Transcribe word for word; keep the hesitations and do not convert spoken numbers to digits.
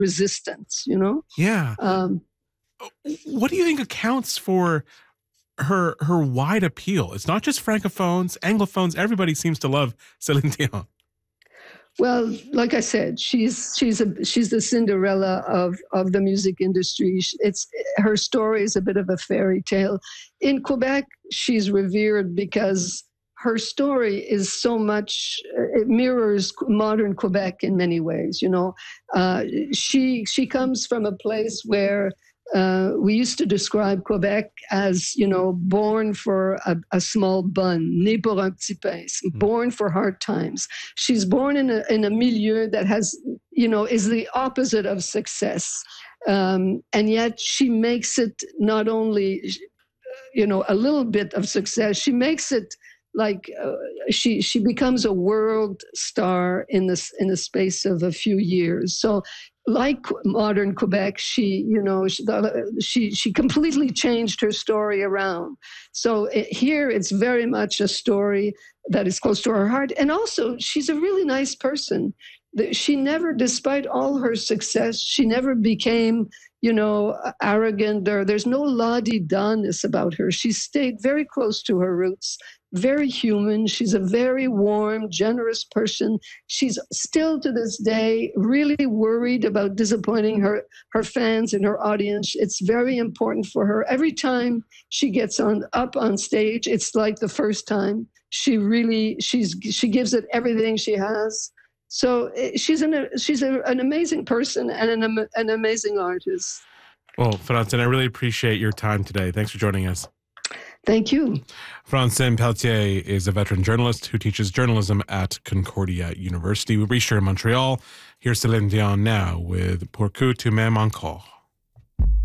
resistance, you know? Yeah. Um, what do you think accounts for her her wide appeal? It's not just francophones, anglophones. Everybody seems to love Celine Dion. Well, like I said, she's she's a she's the Cinderella of of the music industry. It's her story is a bit of a fairy tale. In Quebec, she's revered because her story is so much. It mirrors modern Quebec in many ways. You know, uh, she she comes from a place where. Uh, we used to describe Quebec as, you know, born for a, a small bun, né pour un petit pain, born for hard times. She's born in a, in a milieu that has, you know, is the opposite of success. Um, and yet she makes it not only, you know, a little bit of success, she makes it like uh, she she becomes a world star in this in the space of a few years. So like modern Quebec, she, you know, she, she, she completely changed her story around. So it, here it's very much a story that is close to her heart. And also, she's a really nice person. She never, despite all her success, she never became, you know, arrogant, or there's no la-di-da-ness about her. She stayed very close to her roots, very human. She's a very warm, generous person. She's still to this day really worried about disappointing her, her fans and her audience. It's very important for her. Every time she gets on up on stage, it's like the first time. She really, she's she gives it everything she has. So she's an she's a, an amazing person and an an amazing artist. Well, Francine, I really appreciate your time today. Thanks for joining us. Thank you. Francine Pelletier is a veteran journalist who teaches journalism at Concordia University. We reached her in Montreal. Here's Celine Dion now with Pour que tu m'aimes encore.